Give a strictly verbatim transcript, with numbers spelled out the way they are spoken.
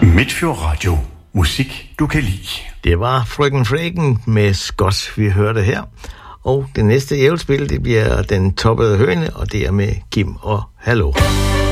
Midtfjord Radio. Musik, du kan lide. Det var Frøken Fregen med Scott, vi hørte her. Og det næste ævelspil, det bliver Den Toppede Høne, og det er med Kim og Hallo.